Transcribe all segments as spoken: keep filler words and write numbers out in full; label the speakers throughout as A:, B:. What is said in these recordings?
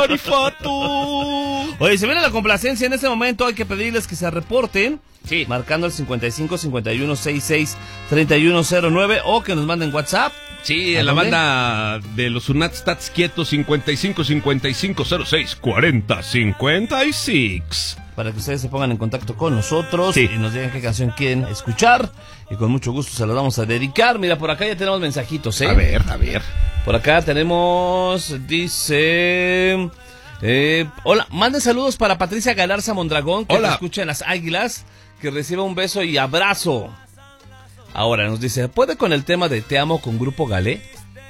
A: Arifato. Oye, se viene la complacencia. En este momento hay que pedirles que se reporten.
B: Sí.
A: Marcando el cincuenta y cinco, cincuenta y uno, sesenta y seis, treinta y uno cero nueve o que nos manden WhatsApp.
B: Sí, en la
A: dónde?
B: banda de los Unats Tats Quietos cincuenta y cinco, cincuenta y cinco, cero seis, cuarenta, cincuenta y seis.
A: Para que ustedes se pongan en contacto con nosotros
B: Sí.
A: y nos digan qué canción quieren escuchar. Y con mucho gusto se la vamos a dedicar. Mira, por acá ya tenemos mensajitos, ¿eh?
B: A ver, a ver.
A: Por acá tenemos, dice... Eh, hola, manden saludos para Patricia Galarza Mondragón, que
B: Hola.
A: te escucha en Las Águilas, que reciba un beso y abrazo. Ahora nos dice, ¿puede con el tema de Te Amo con Grupo Galé?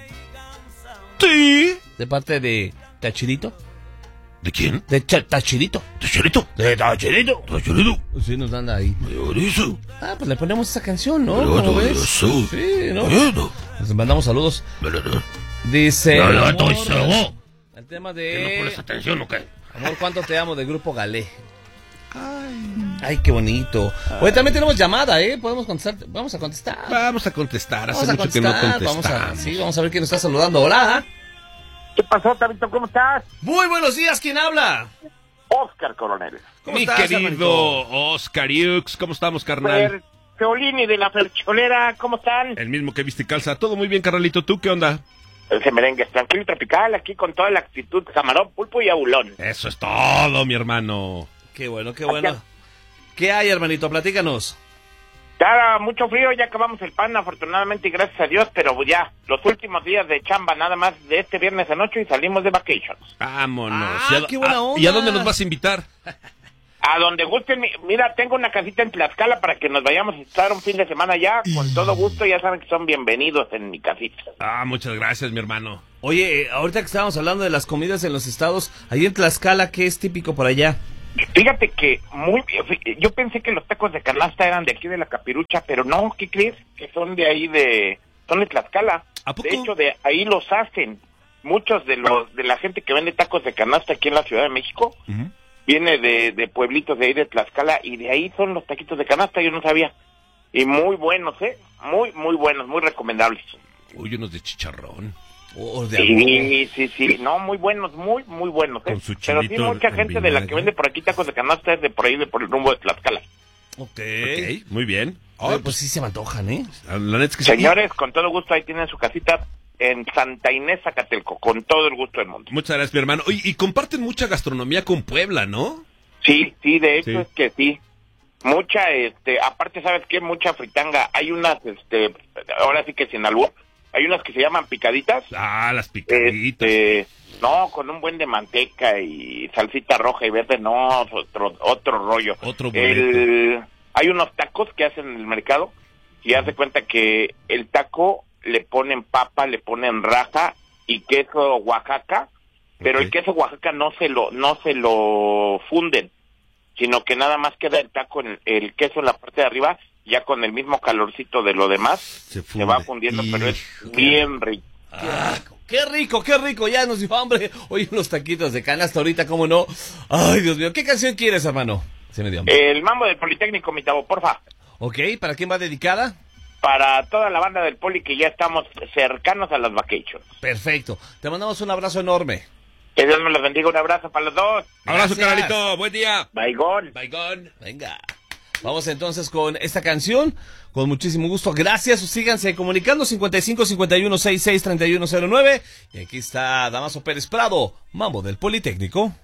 B: Sí.
A: De parte de Tachirito.
B: ¿De quién?
A: De Cha- Tachirito.
B: ¿De Chorito?
A: De Tachirito.
B: ¿De Chorito?
A: Sí, nos anda ahí.
B: Mayorito.
A: Ah, pues le ponemos esa canción, ¿no?
B: Pero
A: ¿Cómo
B: no,
A: ves?
B: yo soy.
A: Sí, ¿no?
B: Bueno.
A: Les mandamos saludos.
B: Pero no.
A: Dice...
B: No, no,
A: amor,
B: estoy seguro.
A: el tema
B: ¿Que no pones
A: de...
B: atención o qué?
A: Amor, ¿cuánto te amo? De Grupo Galé. Ay, qué bonito. Oye, también tenemos llamada, ¿eh? Podemos contestar. Vamos a contestar.
B: Vamos a contestar. Hace
A: Vamos a
B: mucho que no
A: contestar.
B: contestamos.
A: Vamos a, sí, vamos a ver quién nos está saludando. Hola.
C: ¿Qué pasó, Tabito? ¿Cómo estás?
A: Muy buenos días. ¿Quién habla?
C: Oscar Coronel.
A: ¿Cómo
B: Mi
A: estás,
B: querido
A: hermanito?
B: Oscar Yux, ¿cómo estamos, carnal?
C: Fer Feolini de la Fercholera, ¿cómo están?
B: El mismo que viste y calza. Todo muy bien, carnalito. ¿Tú qué onda?
C: Ese merengue es tranquilo y tropical, aquí con toda la actitud camarón, pulpo y abulón.
B: Eso es todo, mi hermano.
A: Qué bueno, qué bueno. ¿Qué hay, hermanito? Platícanos.
C: Ya mucho frío, ya acabamos el pan, afortunadamente, y gracias a Dios, pero ya, los últimos días de chamba, nada más de este viernes a noche y salimos de vacations.
B: Vámonos.
A: Ah,
B: ¿Y a,
A: qué buena
B: a-
A: onda.
B: ¿Y a dónde nos vas a invitar?
C: A donde gusten, mi- mira, tengo una casita en Tlaxcala para que nos vayamos a estar un fin de semana ya, con todo gusto, ya saben que son bienvenidos en mi casita.
B: Ah, muchas gracias, mi hermano.
A: Oye, eh, ahorita que estábamos hablando de las comidas en los estados, ahí en Tlaxcala, ¿qué es típico por allá?
C: Fíjate que muy yo pensé que los tacos de canasta eran de aquí de la Capirucha, pero no, ¿qué crees? Que son de ahí de son de Tlaxcala.
B: ¿A poco?
C: De hecho, de ahí los hacen. Muchos de los de la gente que vende tacos de canasta aquí en la Ciudad de México
B: Ujú.
C: viene de, de pueblitos de ahí de Tlaxcala y de ahí son los taquitos de canasta, yo no sabía. Y muy buenos, ¿eh? Muy, muy buenos, muy recomendables.
B: Uy, unos de chicharrón.
A: O de amor.
C: Sí, sí, sí, no, muy buenos, muy, muy buenos, ¿eh?
B: Con su
C: Pero sí,
B: chilito
C: mucha
B: en
C: gente de la que
B: vinagre.
C: vende por aquí tacos de canasta es de por ahí, de por el rumbo de Tlaxcala.
A: Ok.
B: Ok, muy bien.
A: Oye,
B: Oh,
A: pues sí se me antojan, ¿eh?
B: la neta es que sí.
C: Señores, con todo gusto, ahí tienen su casita en Santa Inés, Zacatelco, con todo el gusto del mundo.
B: Muchas gracias, mi hermano. Oye, y comparten mucha gastronomía con Puebla, ¿no?
C: Sí, sí, de hecho
B: Sí.
C: es que sí. Mucha, este, aparte, ¿sabes qué? Mucha fritanga. Hay unas, este, ahora sí que sin albur, hay unas que se llaman picaditas.
B: Ah, las picaditas.
C: Este, no, con un buen de manteca y salsita roja y verde, no, otro, otro rollo.
B: Otro
C: el, Hay unos tacos que hacen en el mercado y haz de cuenta que el taco le ponen papa, le ponen raja y queso Oaxaca, pero
B: Ok.
C: el queso Oaxaca no se lo, no se lo funden, sino que nada más queda el taco, en el queso en la parte de arriba, ya con el mismo calorcito de lo demás,
B: Se
C: se,
B: funde.
C: va fundiendo, pero es bien rico.
A: Ah, qué rico, qué rico, ya nos dio hambre. Oye, unos taquitos de canasta ahorita, ¿cómo no? Ay, Dios mío, ¿qué canción quieres, hermano? Se me dio hambre.
C: El mambo del Politécnico, mi tabo, porfa.
A: Ok, ¿para quién va dedicada?
C: Para toda la banda del Poli que ya estamos cercanos a las vacations.
A: Perfecto, te mandamos un abrazo enorme.
C: Que Dios me los bendiga, un abrazo para los dos.
B: Abrazo,
A: Gracias.
B: carnalito. Buen día.
C: Baigón.
B: Bye,
A: Venga. Vamos entonces con esta canción, con muchísimo gusto. Gracias, síganse comunicando cincuenta y cinco, cincuenta y uno, sesenta y seis, treinta y uno cero nueve. Y aquí está Damaso Pérez Prado, Mambo del Politécnico.